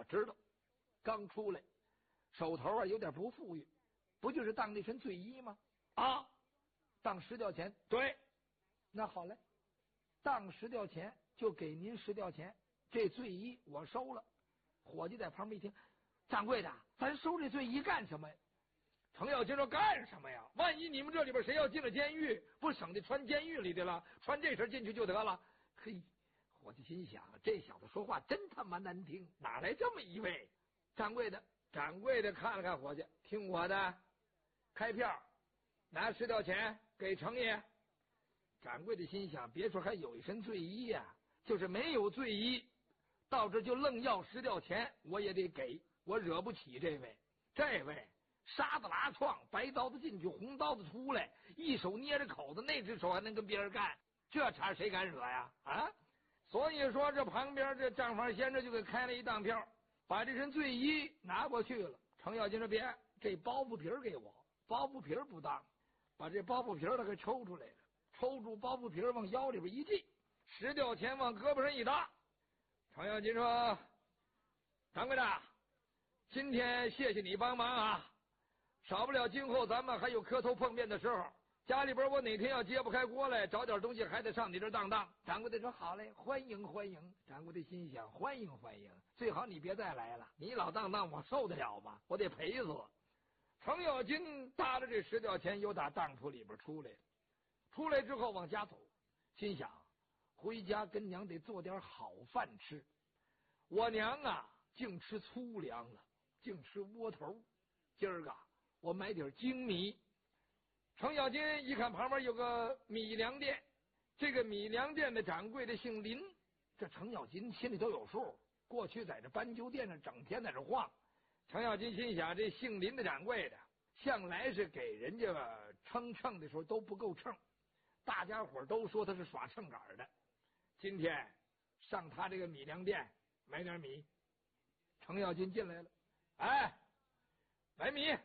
知道，刚出来，手头啊有点不富裕，不就是当那身罪衣吗？啊，当10吊钱。对，那好嘞，当10吊钱就给您10吊钱，这罪衣我收了。伙计在旁边一听，掌柜的，咱收这罪衣干什么呀？程咬金说干什么呀？万一你们这里边谁要进了监狱，不省得穿监狱里的了，穿这身进去就得了。嘿，伙计心想，这小子说话真他妈难听，哪来这么一位？掌柜的看了看伙计，听我的，开票，拿10吊钱给程爷。掌柜的心想，别说还有一身罪衣呀，就是没有罪衣，到这就愣要10吊钱，我也得给，我惹不起这位。这位沙子拉创，白刀子进去，红刀子出来，一手捏着口子，那只手还能跟别人干，这茬谁敢惹呀？啊！所以说这旁边这账房先生就给开了一当票，把这身罪衣拿过去了。程咬金说别，这包袱皮给我，包袱皮不当，把这包袱皮他给抽出来了，抽住包袱皮往腰里边一系，10吊钱往胳膊上一搭。程咬金说，掌柜的，今天谢谢你帮忙啊，少不了今后咱们还有磕头碰面的时候，家里边我哪天要揭不开锅来，找点东西还得上你这当当。掌柜的说好嘞，欢迎欢迎。掌柜的心想，欢迎欢迎，最好你别再来了，你老当当我受得了吗？我得赔死。程咬金搭着这10吊钱又打当铺里边出来，出来之后往家走，心想回家跟娘得做点好饭吃，我娘啊净吃粗粮了，净吃窝头，今儿个我买点精米。程咬金一看旁边有个米粮店，这个米粮店的掌柜的姓林，这程咬金心里都有数，过去在这斑鸠店上整天在这晃。程咬金心想，这姓林的掌柜的向来是给人家称的时候都不够称，大家伙都说他是耍秤杆的。今天上他这个米粮店买点米。程咬金进来了，哎，买米。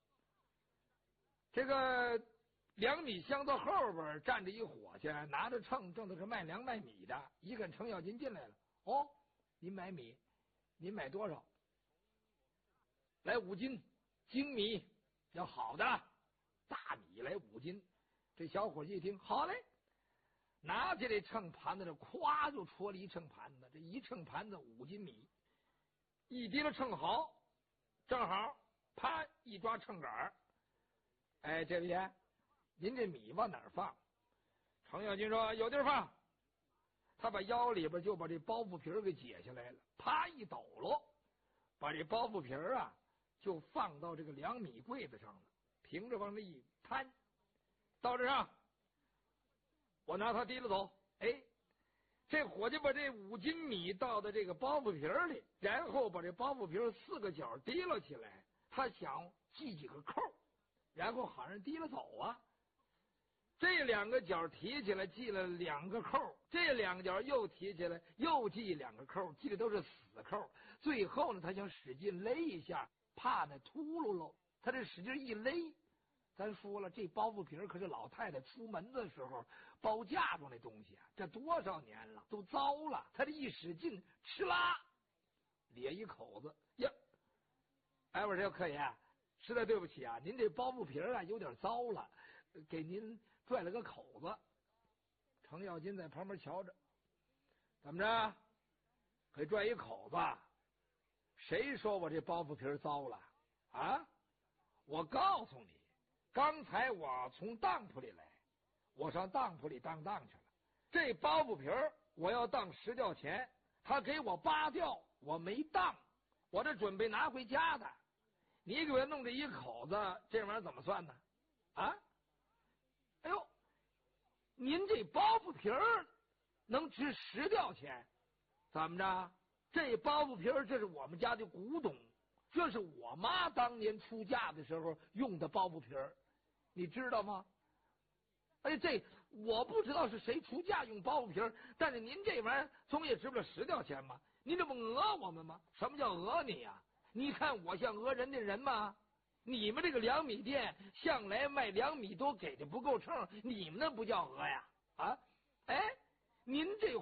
这个粮米箱子后边站着一伙计，拿着秤，正在这卖粮卖米的。一看程咬金进来了，哦，您买米，您买多少？来5斤精米，要好的大米来5斤。这小伙计一听，好嘞，拿起这秤盘子，这咵就戳了一秤盘子，这一秤盘子5斤米，一提了秤好，正好啪一抓秤杆。哎，这位，您这米往哪儿放？程咬金说有地儿放。他把腰里边就把这包袱皮给解下来了，啪一抖搂，把这包袱皮啊就放到这个粮米柜子上了，平着往那一摊，到这上，我拿它提了走。哎，这伙计把这5斤米倒到这个包袱皮里，然后把这包袱皮4个角提了起来，他想系几个扣，然后好像提了走啊。这2个角提起来系了2个扣，这2个角又提起来又系2个扣，系的都是死扣。最后呢，他想使劲勒一下，怕那秃噜噜，他这使劲一勒。咱说了，这包袱皮可是老太太出门的时候包嫁妆那东西啊，这多少年了都糟了，他这一使劲，哧啦咧一口子呀！哎，我说客爷，实在对不起啊，您这包袱皮啊有点糟了，给您拽了个口子。程咬金在旁边瞧着，怎么着？给拽一口子？谁说我这包袱皮糟了啊？我告诉你，刚才我从当铺里来，我上当铺里当当去了。这包袱皮我要当10吊钱，他给我8吊，我没当，我这准备拿回家的。你给我弄这一口子，这玩意儿怎么算呢？啊？哎呦，您这包袱皮能值10吊钱？怎么着？这包袱皮这是我们家的古董，这是我妈当年出嫁的时候用的包袱皮你知道吗？哎，这我不知道是谁出嫁用包袱皮但是您这玩意儿总也值不了10吊钱吧？您这不讹我们吗？什么叫讹你呀？你看我像讹人的人吗？你们这个粮米店向来卖粮米都给的不够称，你们那不叫讹呀？啊，哎，您这话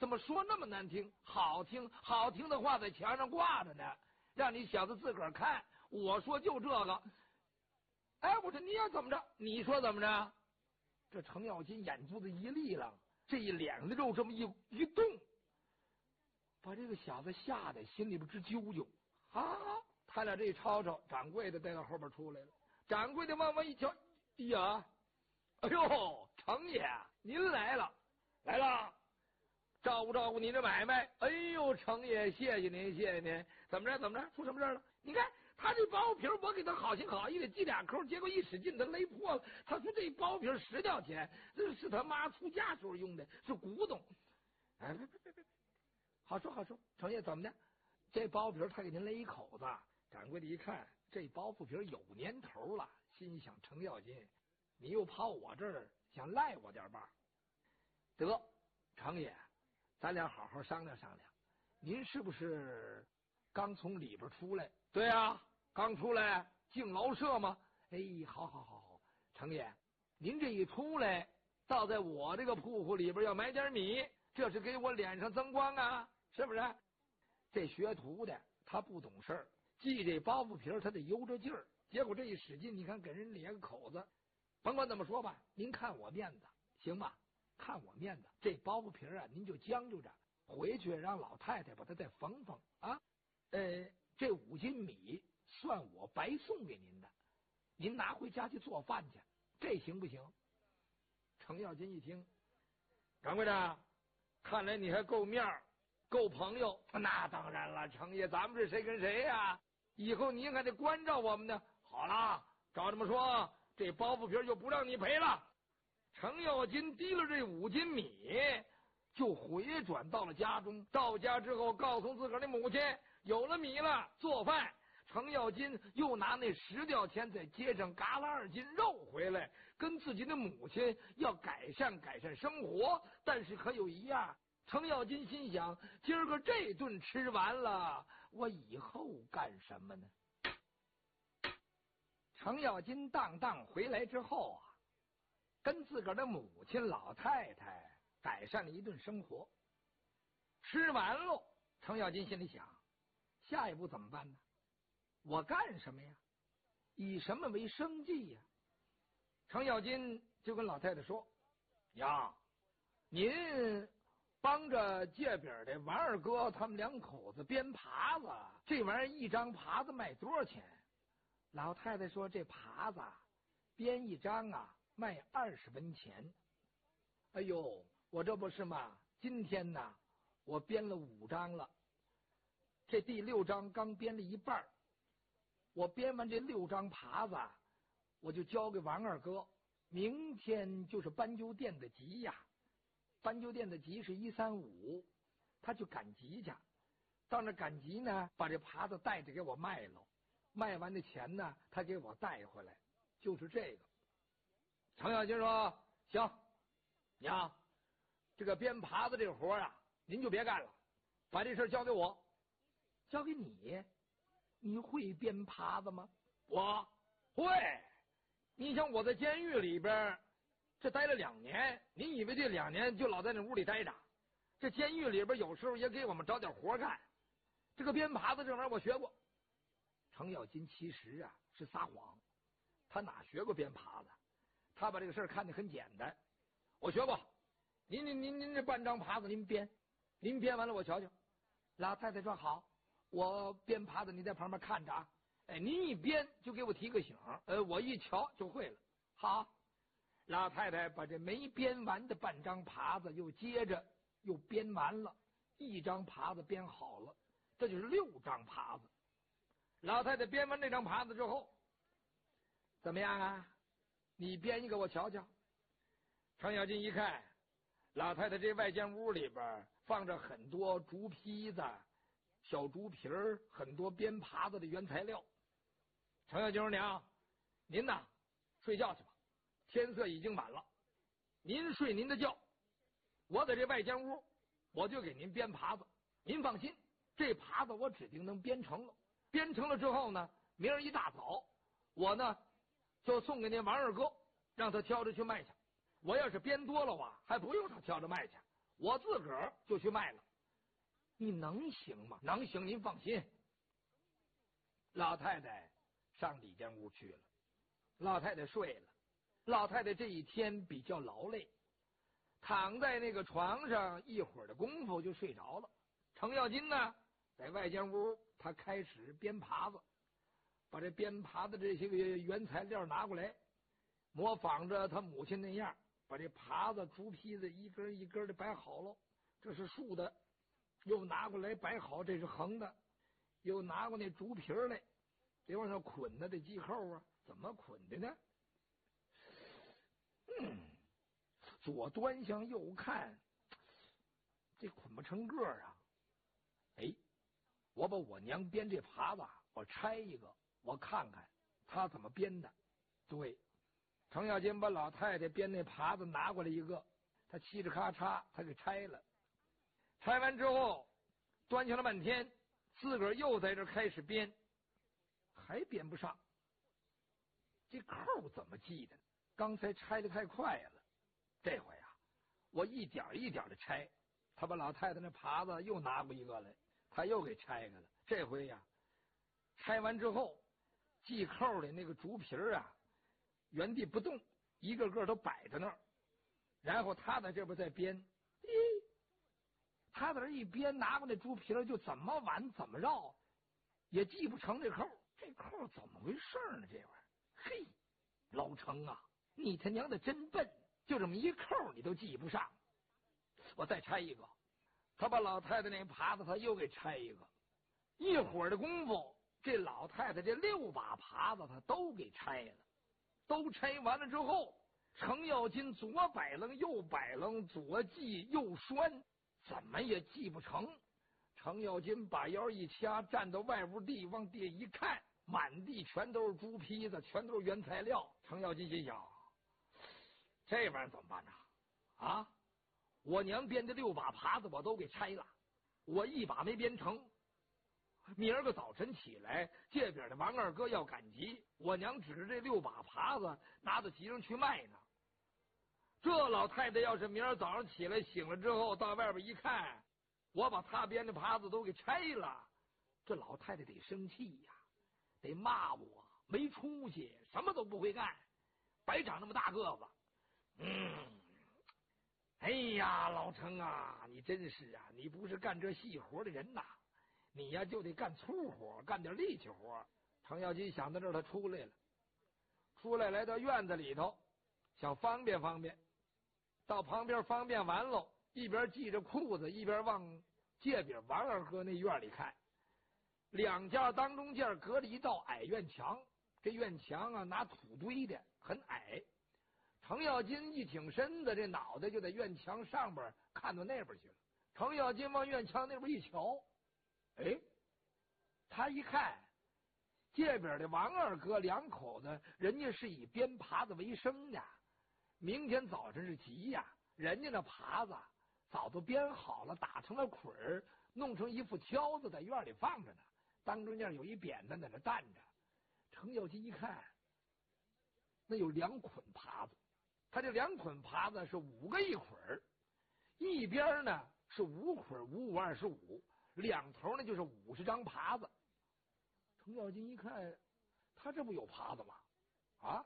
怎么说那么难听？好听，好听的话在墙上挂着呢，让你小子自个儿看。我说就这个，哎，我说你要怎么着？你说怎么着？这程咬金眼珠子一立了，这一脸的肉这么一动，把这个小子吓得心里边直揪揪啊！他俩这一吵吵，掌柜的带到后边出来了。掌柜的往外一瞧，哎呀，哎呦，程爷您来了，来了，照顾照顾您的买卖。哎呦，程爷，谢谢您，谢谢您。怎么着？怎么着？出什么事了？你看他这包皮，我给他好心好意的系俩扣，结果一使劲，他勒破了。他说这包皮10吊钱，这是他妈出嫁时候用的，是古董。哎，别，好说好说。程爷怎么的？这包皮他给您勒一口子。掌柜的一看，这包袱皮有年头了，心想程咬金，你又跑我这儿想赖我点吧？得，程爷，咱俩好好商量商量。您是不是刚从里边出来？对啊，刚出来进劳社吗？哎，好，程爷，您这一出来，倒在我这个铺户里边要买点米，这是给我脸上增光啊，是不是？这学徒的他不懂事儿，系这包袱皮他得悠着劲儿，结果这一使劲，你看给人咧个口子。甭管怎么说吧，您看我面子行吧？看我面子，这包袱皮啊，您就将就着，回去让老太太把它再缝缝啊。这5斤米算我白送给您的，您拿回家去做饭去，这行不行？程咬金一听，掌柜的，看来你还够面儿，够朋友。那当然了，程爷，咱们是谁跟谁呀？以后您还得关照我们呢。好了，照这么说，这包袱皮就不让你赔了。程咬金提了这5斤米，就回转到了家中。到家之后，告诉自个儿的母亲，有了米了，做饭。程咬金又拿那10吊钱在街上嘎了2斤肉回来，跟自己的母亲要改善生活。但是可有一样，程咬金心想，今儿个这顿吃完了，我以后干什么呢？程咬金当回来之后啊，跟自个儿的母亲老太太改善了一顿生活。吃完喽，程咬金心里想，下一步怎么办呢？我干什么呀？以什么为生计呀？程咬金就跟老太太说，娘，您帮着界边的王二哥他们2口子编耙子，这玩意儿一张耙子卖多少钱？老太太说，这耙子编一张啊卖20文钱。哎呦，我这不是嘛，今天呢我编了5张了，这第6张刚编了一半，我编完这6张耙子，我就交给王二哥，明天就是斑鸠店的集呀。斑鸠店的集是135，他去赶集去，到那赶集呢，把这耙子带着给我卖了，卖完的钱呢，他给我带回来，就是这个。程咬金说，行，娘，这个编耙子这个活啊，您就别干了，把这事交给我。交给你？你会编耙子吗？我会。你想我在监狱里边这待了2年，你以为这2年就老在那屋里待着？这监狱里边有时候也给我们找点活干。这个编耙子这玩意儿我学过。程咬金其实啊是撒谎，他哪学过编耙子？他把这个事儿看得很简单。我学过，您这半张耙子您编完了我瞧瞧。老太太说好，我编耙子你在旁边看着啊。哎，您一编就给我提个醒，我一瞧就会了。好，老太太把这没编完的半张耙子又接着又编完了，1张耙子编好了，这就是6张耙子。老太太编完这张耙子之后，怎么样啊？你编一个我瞧瞧。程咬金一看，老太太这外间屋里边放着很多竹坯子、小竹皮儿，很多编耙子的原材料。程咬金说，娘，您呐睡觉去吧，天色已经晚了，您睡您的觉，我在这外间屋我就给您编耙子。您放心，这耙子我指定能编成了。编成了之后呢，明儿一大早我呢就送给您王二哥，让他挑着去卖去。我要是编多了啊，还不用他挑着卖去， 我自个儿就去卖了。你能行吗？能行，您放心。老太太上里间屋去了，老太太睡了。老太太这一天比较劳累，躺在那个床上一会儿的功夫就睡着了。程咬金呢，在外间屋，他开始编耙子，把这编耙的这些个原材料拿过来，模仿着他母亲那样，把这耙子、竹坯子一根一根的摆好了。这是竖的，又拿过来摆好，这是横的，又拿过那竹皮来，得往上捆的这系扣啊，怎么捆的呢？左端向右看，这捆不成个啊！哎，我把我娘编这耙子，我拆一个，我看看她怎么编的。对，程咬金把老太太编那耙子拿过来一个，他嘁哧咔嚓，他给拆了。拆完之后，端详了半天，自个儿又在这开始编，还编不上。这扣怎么系的？刚才拆的太快了，这回啊，我一点一点的拆。他把老太太那耙子又拿过一个来，他又给拆开了。这回呀，拆完之后，系扣的那个竹皮啊，原地不动，一个个都摆在那儿。然后他在这边再编，他在这一编，拿过那竹皮就怎么挽怎么绕，也系不成这扣。这扣怎么回事呢？这玩意儿，嘿，老程啊，你他娘的真笨，就这么一扣你都系不上。我再拆一个。他把老太太那耙子他又给拆一个。一会儿的功夫，这老太太这6把耙子他都给拆了。都拆完了之后，程咬金左摆楞右摆楞，左系右拴，怎么也系不成。程咬金把腰一掐，站到外屋地，往地一看，满地全都是竹坯子，全都是原材料。程咬金心想，这玩意儿怎么办呢？啊，我娘编的6把耙子我都给拆了，我一把没编成。明儿个早晨起来，这边的王二哥要赶集，我娘指着这6把耙子拿到集上去卖呢。这老太太要是明儿早上起来醒了之后，到外边一看，我把她编的耙子都给拆了，这老太太得生气呀，得骂我没出息，什么都不会干，白长那么大个子。哎呀，老程啊，你真是啊，你不是干这细活的人呐，你呀就得干粗活，干点力气活。程咬金想到这儿，他出来了，来到院子里头，想方便方便。到旁边方便完喽，一边系着裤子，一边往界边王二哥那院里看。2家当中间隔了一道矮院墙，这院墙啊拿土堆的，很矮。程咬金一挺身子，这脑袋就在院墙上边看到那边去了。程咬金往院墙那边一瞧，哎，他一看，这边的王二哥2口子，人家是以编耙子为生的。明天早晨是集呀，人家那耙子早都编好了，打成了捆儿，弄成一副挑子，在院里放着呢。当中间有一扁担在那站着。程咬金一看，那有2捆耙子，他这2捆耙子是5个一捆儿，一边呢是5捆，5、5、25，两头呢就是50张耙子。程咬金一看，他这不有耙子吗？啊！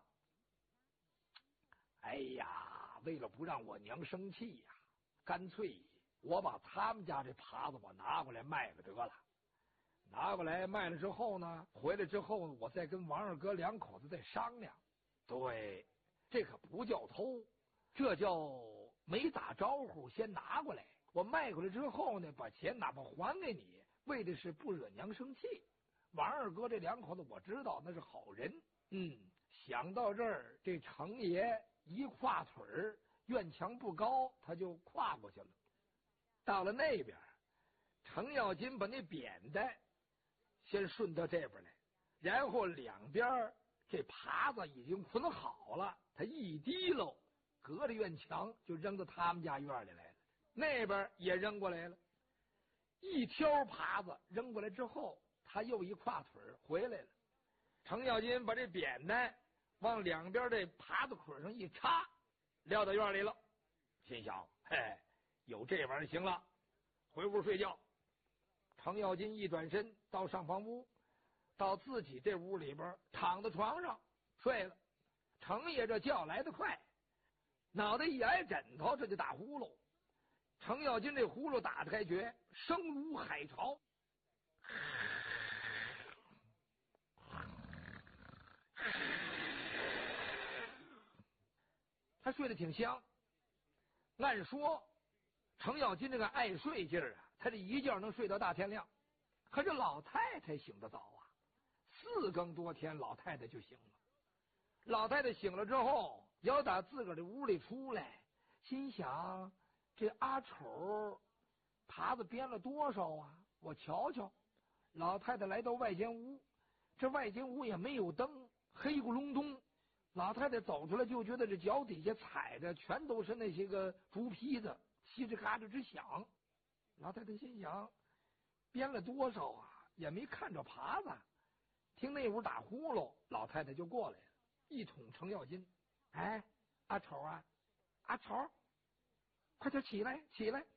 哎呀，为了不让我娘生气呀，干脆我把他们家这耙子我拿过来卖了得了。拿过来卖了之后呢，回来之后我再跟王二哥2口子再商量。对，这可不叫偷，这叫没打招呼先拿过来。我卖过来之后呢，把钱哪怕还给你，为的是不惹娘生气。王二哥这2口子我知道那是好人。想到这儿，这程爷一跨腿儿，院墙不高，他就跨过去了。到了那边，程咬金把那扁担先顺到这边来，然后两边这耙子已经捆好了，他一提溜，隔着院墙就扔到他们家院里来了。那边也扔过来了，一挑耙子扔过来之后，他又一跨腿回来了。程咬金把这扁担往两边这耙子捆上一插，撂到院里了，心想：嘿， 有这玩意儿行了，回屋睡觉。程咬金一转身到上房屋，到自己这屋里边躺在床上睡了。程爷这觉来得快，脑袋一挨枕头，这就打呼噜。程咬金这呼噜打得开绝，声如海潮。他睡得挺香。按说程咬金这个爱睡劲儿啊，他这一觉能睡到大天亮。可这老太太醒得早啊，4更多天老太太就醒了。老太太醒了之后，要打自个儿的屋里出来，心想这阿丑耙子编了多少啊，我瞧瞧。老太太来到外间屋，这外间屋也没有灯，黑咕隆咚。老太太走出来就觉得这脚底下踩的全都是那些个竹坯子，嘁吱嘎吱直响。老太太心想编了多少啊，也没看着耙子。听那屋打呼噜，老太太就过来了，一捅程咬金。哎，阿丑啊，阿丑，快点起来起来。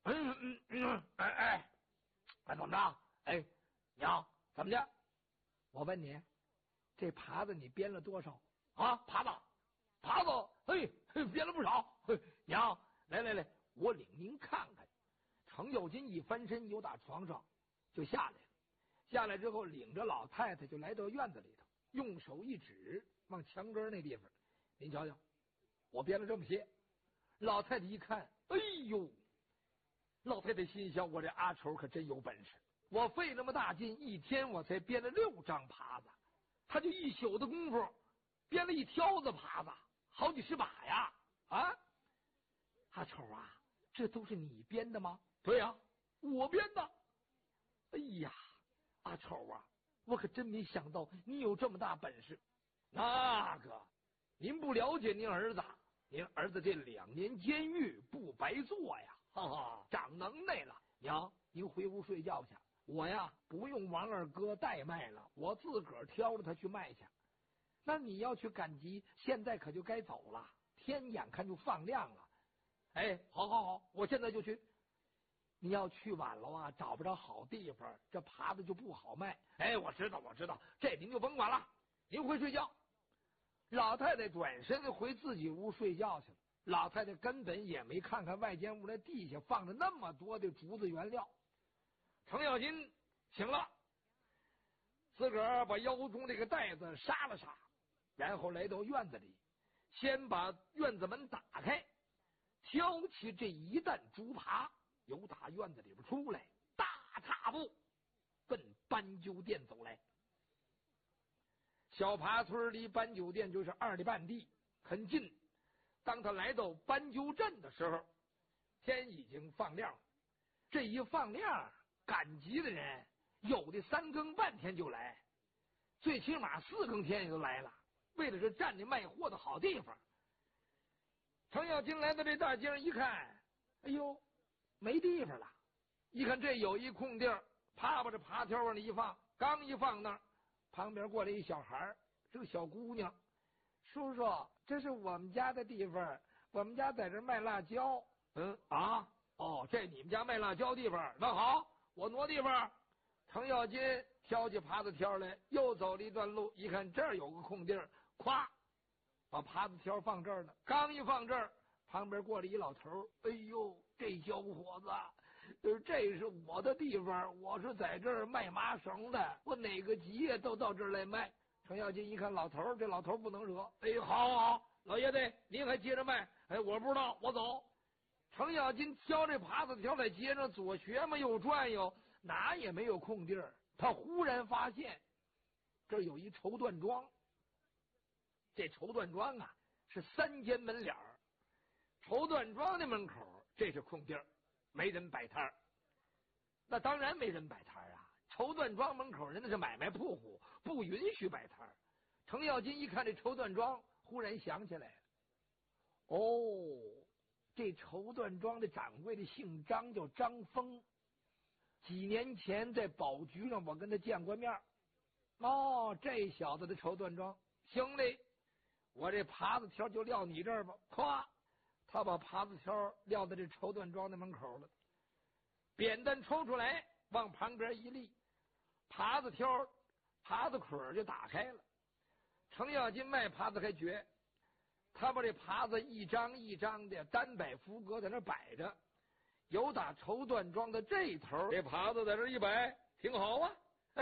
哎，怎么着？哎，娘，怎么的？我问你，这耙子你编了多少啊？耙子，嘿，编了不少。嘿，娘，来，我领您看看。程咬金一翻身，由打床上就下来了。下来之后，领着老太太就来到院子里头，用手一指，往墙根那地方，您瞧瞧，我编了这么些。老太太一看，哎呦！老太太心想，我这阿丑可真有本事，我费那么大劲，一天我才编了6张耙子，他就一宿的功夫编了1挑子耙子，好几10把呀！啊，阿丑啊，这都是你编的吗？对呀，我编的。哎呀，阿丑啊，我可真没想到你有这么大本事。那个，您不了解您儿子，您儿子这2年监狱不白做呀，哈哈，长能耐了。娘，您回屋睡觉去，我呀不用王二哥代卖了，我自个儿挑着他去卖去。那你要去赶集，现在可就该走了，天眼看就放亮了。哎，好，我现在就去。你要去晚了啊，找不着好地方，这耙子就不好卖。哎，我知道，这您就甭管了，您回睡觉。老太太转身回自己屋睡觉去了。老太太根本也没看看外间屋的地下放着那么多的竹子原料。程咬金醒了，自个儿把腰中这个袋子杀了杀，然后来到院子里，先把院子门打开，挑起这一担竹耙，由打院子里边出来，大踏步奔斑鸠店走来。小爬村离斑鸠店就是2里半地，很近。当他来到斑鸠镇的时候，天已经放亮了。这一放亮，赶集的人有的3更半天就来，最起码4更天也都来了，为的是占着卖货的好地方。程咬金来到这大街上一看，哎呦，没地方了。一看这有一空地儿，啪把这耙条往里一放，刚一放那儿，旁边过来一小孩，是个小姑娘。叔叔，这是我们家的地方，我们家在这卖辣椒。这你们家卖辣椒地方，那好，我挪地方。程咬金挑起耙子挑来，又走了一段路，一看这儿有个空地儿，咵把耙子条放这儿了。刚一放这儿，旁边过来一老头，哎呦，这小伙子，这是我的地方，我是在这儿卖麻绳的，我哪个集都到这儿来卖。程咬金一看老头，这老头不能惹，哎，好，老爷子您还接着卖，哎，我不知道，我走。程咬金挑这耙子条在街上左学嘛右转悠，哪也没有空地儿。他忽然发现这有一绸缎庄，这绸缎庄啊是3间门脸儿，绸缎庄的门口这是空地儿，没人摆摊儿。那当然没人摆摊儿啊，绸缎庄门口人那是买卖铺户，不允许摆摊儿。程咬金一看这绸缎庄，忽然想起来了，这绸缎庄的掌柜的姓张，叫张峰。几年前在保局上我跟他见过面。这小子的绸缎庄，行嘞，我这耙子条就撂你这儿吧。咵， 他把耙子条撂在这绸缎庄的门口了，扁担抽出来往旁边一立，耙子条耙子捆就打开了。程咬金卖耙子还绝，他把这耙子一张一张的单摆符格在那摆着，有打绸缎庄的这头，这耙子在这一摆，挺好啊。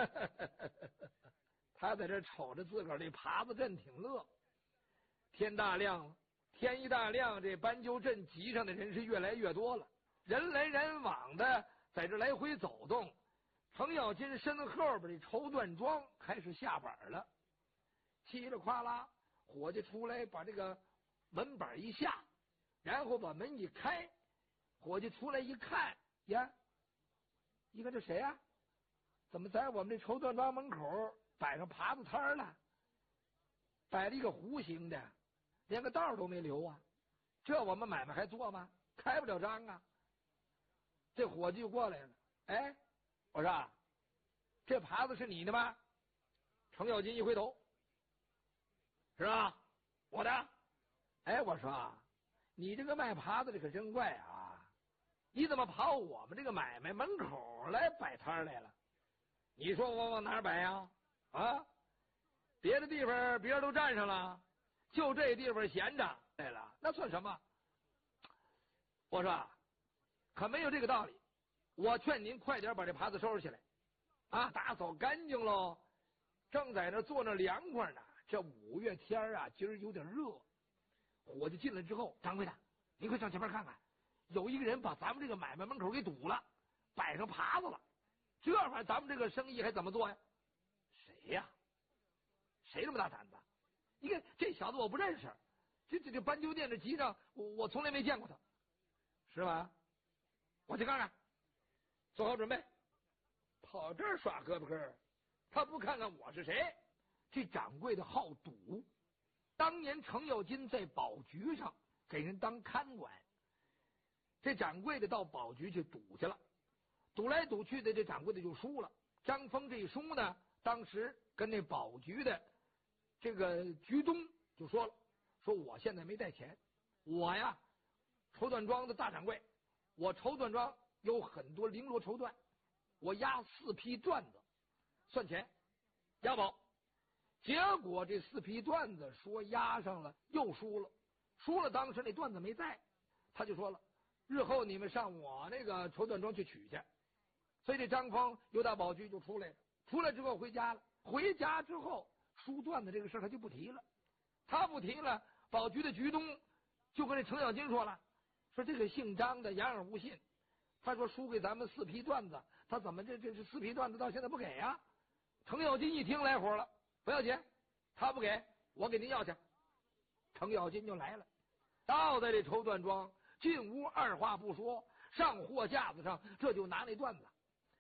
他在这瞅着自个儿这耙子阵，挺乐。天大亮了，天一大亮，这斑鸠镇集上的人是越来越多了，人来人往的在这来回走动。程咬金身后边的绸缎庄开始下板了，嘁哩夸啦，伙计出来把这个门板一下，然后把门一开，伙计出来一看呀，一看这谁啊？怎么在我们这绸缎庄门口摆上耙子摊了？摆了一个弧形的，连个道都没留啊！这我们买卖还做吗？开不了张啊！这伙计就过来了，哎，我说这耙子是你的吗？程咬金一回头，是吧？我的。哎，我说你这个卖耙子的可真怪啊！你怎么跑我们这个买卖门口来摆摊来了？你说我往哪儿摆呀？啊，别的地方别人都占上了，就这地方闲着来了，那算什么？我说可没有这个道理，我劝您快点把这耙子收拾起来啊，打扫干净喽。正在那坐那凉快呢，这5月天啊，今儿有点热。伙计进来之后，掌柜的，您快上前面看看，有一个人把咱们这个买卖门口给堵了，摆上耙子了。这玩意儿咱们这个生意还怎么做呀？谁呀？谁这么大胆子？你看这小子我不认识，这斑鸠店的集上我从来没见过他，是吧？我去看看，做好准备，跑这儿耍胳膊根儿，他不看看我是谁？这掌柜的好赌，当年程咬金在保局上给人当看管，这掌柜的到保局去赌去了，赌来赌去的，这掌柜的就输了。张峰这一输呢，当时跟那保局的这个局东就说了，说我现在没带钱，我呀绸缎庄的大掌柜，我绸缎庄有很多绫罗绸缎，我押4匹缎子算钱押宝。结果这4匹缎子说押上了，又输了，当时那缎子没在，他就说了，日后你们上我那个绸缎庄去取去。所以这张峰由大保局就出来了，出来之后回家了，回家之后输缎子这个事他就不提了，保局的局东就跟这程咬金说了，说这个姓张的言而无信，他说输给咱们4匹缎子，他怎么这4匹缎子到现在不给呀？程咬金一听来火了，不要钱，他不给我给您要去。程咬金就来了，到在这绸缎庄，进屋二话不说，上货架子上这就拿那缎子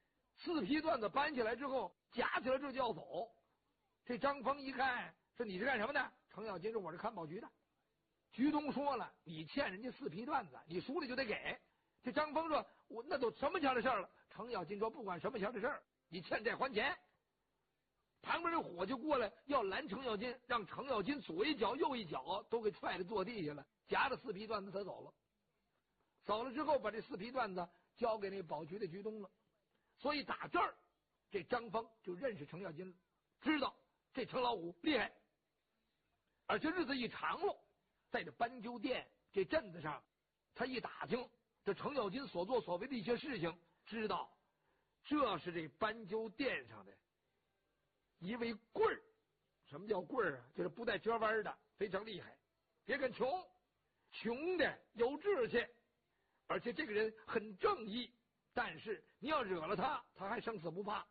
，4匹缎子搬起来之后夹起来这就要走。这张峰一看说你是干什么的？程咬金说我是看保局的。局东说了，你欠人家4匹缎子，你输了就得给。这张峰说我那都什么钱的事了？程咬金说不管什么钱的事儿，你欠债还钱。旁边的伙计过来要拦程咬金，让程咬金左一脚右一脚都给踹着坐地下了，夹着4匹缎子他走了。走了之后把这4匹缎子交给那保局的局东了。所以打这儿这张峰就认识程咬金了，知道这程老虎厉害。而且日子一长了，在这斑鸠店这镇子上，他一打听这程咬金所作所为的一些事情，知道这是这斑鸠店上的一位棍儿。什么叫棍儿啊？就是不带折弯的，非常厉害。别看穷的有志气，而且这个人很正义，但是你要惹了他，他还生死不怕。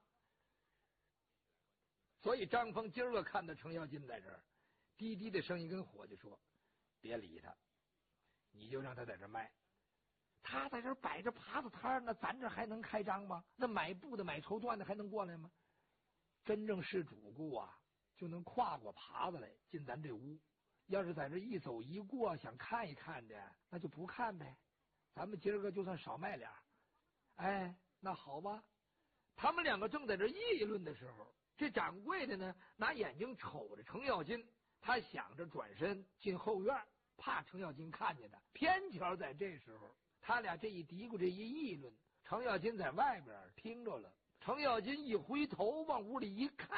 所以张峰今儿个看到程咬金在这儿，低低的声音跟伙计说，别理他，你就让他在这卖。他在这儿摆着耙子摊，那咱这还能开张吗？那买布的买绸缎的还能过来吗？真正是主顾啊，就能跨过耙子来进咱这屋。要是在这一走一过想看一看的，那就不看呗，咱们今儿个就算少卖点。哎，那好吧。他们两个正在这议论的时候，这掌柜的呢拿眼睛瞅着程咬金，他想着转身进后院怕程咬金看见他。偏巧在这时候，他俩这一嘀咕，这一议论，程咬金在外边听着了。程咬金一回头往屋里一看，